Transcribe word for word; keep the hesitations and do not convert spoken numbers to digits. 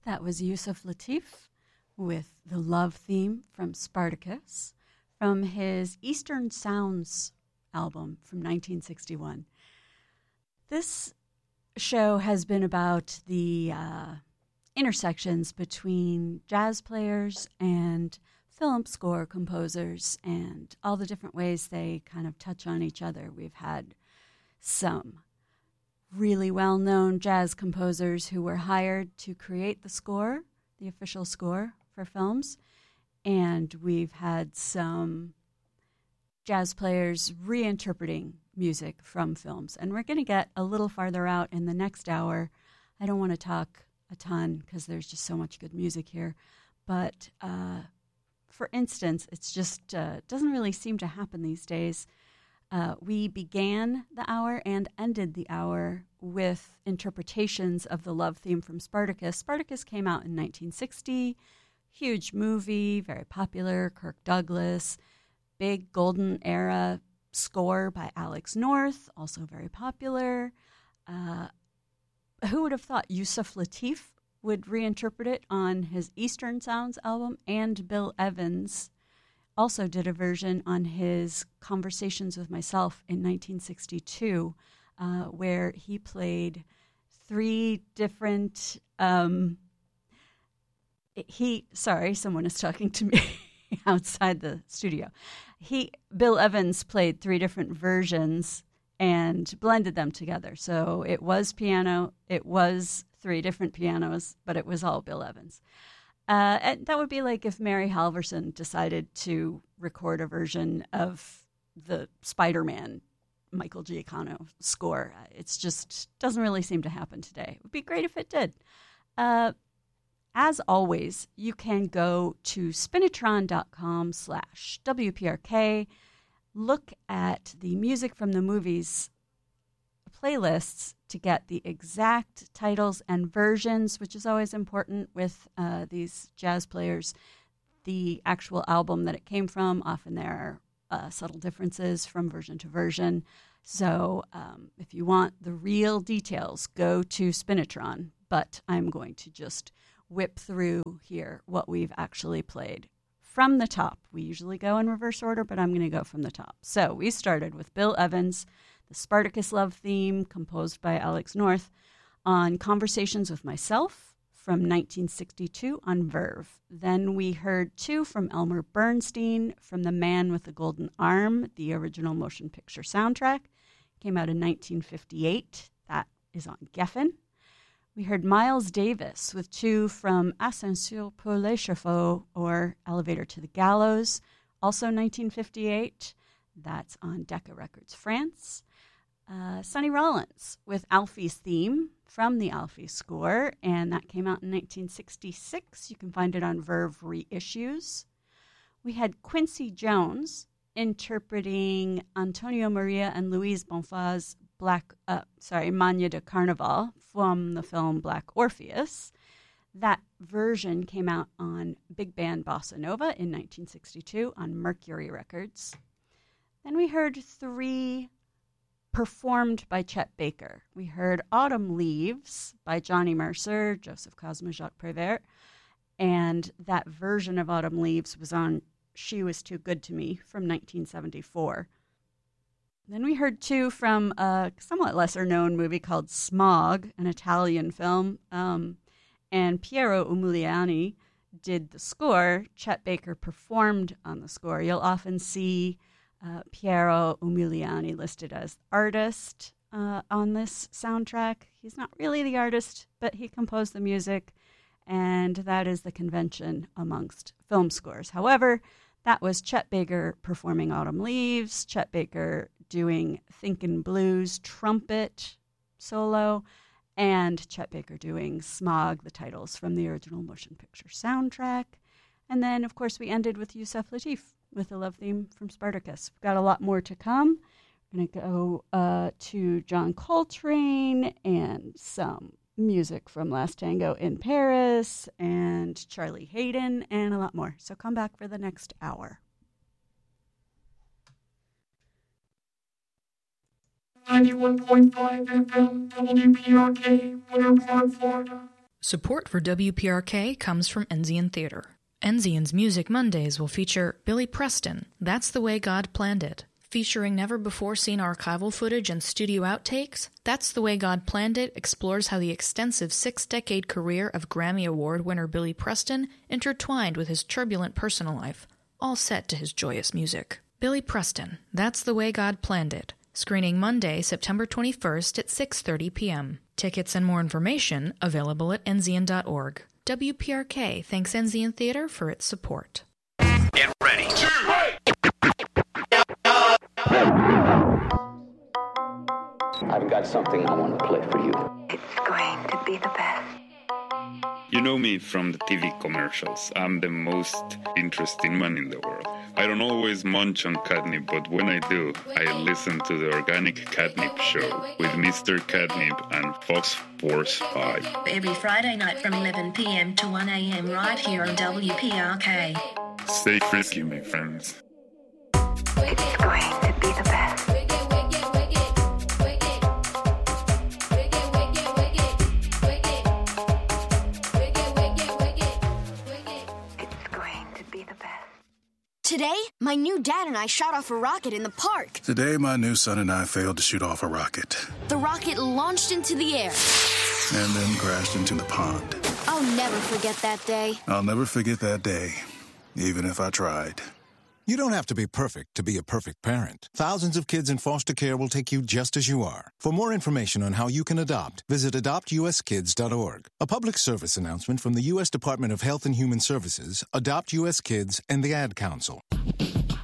That was Yusuf Lateef with the love theme from Spartacus from his Eastern Sounds album from nineteen sixty-one. This show has been about the uh, intersections between jazz players and film score composers and all the different ways they kind of touch on each other. We've had some really well-known jazz composers who were hired to create the score, the official score for films, and we've had some jazz players reinterpreting music from films. And we're going to get a little farther out in the next hour. I don't want to talk a ton because there's just so much good music here, but uh, for instance, it's just uh, doesn't really seem to happen these days. Uh, we began the hour and ended the hour with interpretations of the love theme from Spartacus. Spartacus came out in nineteen sixty, huge movie, very popular, Kirk Douglas, big golden era score by Alex North, also very popular. Uh, who would have thought Yusuf Lateef would reinterpret it on his Eastern Sounds album, and Bill Evans also did a version on his Conversations with Myself in nineteen sixty-two, uh, where he played three different, um, he, sorry, someone is talking to me outside the studio. He, Bill Evans played three different versions and blended them together. So it was piano, it was three different pianos, but it was all Bill Evans. Uh, and that would be like if Mary Halverson decided to record a version of the Spider-Man Michael Giacchino score. It's just doesn't really seem to happen today. It would be great if it did. Uh, as always, you can go to spinitron.com slash WPRK, look at the music from the movies playlists to get the exact titles and versions, which is always important with uh, these jazz players. The actual album that it came from, often there are uh, subtle differences from version to version. So um, if you want the real details, go to Spinitron. But I'm going to just whip through here what we've actually played from the top. We usually go in reverse order, but I'm going to go from the top. So we started with Bill Evans, the Spartacus love theme composed by Alex North on Conversations with Myself from nineteen sixty-two on Verve. Then we heard two from Elmer Bernstein from The Man with the Golden Arm, the original motion picture soundtrack. Came out in nineteen fifty-eight. That is on Geffen. We heard Miles Davis with two from Ascenseur pour l'échafaud, or Elevator to the Gallows, also nineteen fifty-eight. That's on Decca Records, France. Uh, Sonny Rollins with Alfie's theme from the Alfie score, and that came out in nineteen sixty-six. You can find it on Verve Reissues. We had Quincy Jones interpreting Antonio Maria and Louise Bonfat's Black, uh, sorry, Magna de Carnaval from the film Black Orpheus. That version came out on Big Band Bossa Nova in nineteen sixty-two on Mercury Records. Then we heard three performed by Chet Baker. We heard Autumn Leaves by Johnny Mercer, Joseph Cosma, Jacques Prévert, and that version of Autumn Leaves was on She Was Too Good to Me from nineteen seventy-four. Then we heard two from a somewhat lesser-known movie called Smog, an Italian film, um, and Piero Umiliani did the score. Chet Baker performed on the score. You'll often see Uh, Piero Umiliani listed as artist uh, on this soundtrack. He's not really the artist, but he composed the music, and that is the convention amongst film scores. However, that was Chet Baker performing Autumn Leaves, Chet Baker doing Thinkin' Blues trumpet solo, and Chet Baker doing Smog, the titles from the original motion picture soundtrack. And then, of course, we ended with Yusuf Lateef with the love theme from Spartacus. We've got a lot more to come. We're going to go uh, to John Coltrane and some music from Last Tango in Paris and Charlie Hayden and a lot more. So come back for the next hour. ninety-one point five F M W P R K, Winter Park, Florida. Support for W P R K comes from Enzian Theater. Enzian's Music Mondays will feature Billy Preston, That's the Way God Planned It. Featuring never-before-seen archival footage and studio outtakes, That's the Way God Planned It explores how the extensive six-decade career of Grammy Award winner Billy Preston intertwined with his turbulent personal life, all set to his joyous music. Billy Preston, That's the Way God Planned It. Screening Monday, September twenty-first at six thirty p.m. Tickets and more information available at enzian dot org. W P R K thanks Enzian Theater for its support. Get ready. I've got something I want to play for you. It's going to be the best. You know me from the T V commercials. I'm the most interesting man in the world. I don't always munch on catnip, but when I do, I listen to the Organic Catnip Show with Mister Catnip and Fox Force five. Every Friday night from eleven p.m. to one a.m. right here on W P R K. Stay frisky, my friends. It's going to be the best. Today, my new dad and I shot off a rocket in the park. Today, my new son and I failed to shoot off a rocket. The rocket launched into the air. And then crashed into the pond. I'll never forget that day. I'll never forget that day, even if I tried. You don't have to be perfect to be a perfect parent. Thousands of kids in foster care will take you just as you are. For more information on how you can adopt, visit adopt u s kids dot org. A public service announcement from the U S Department of Health and Human Services, Adopt U S Kids, and the Ad Council.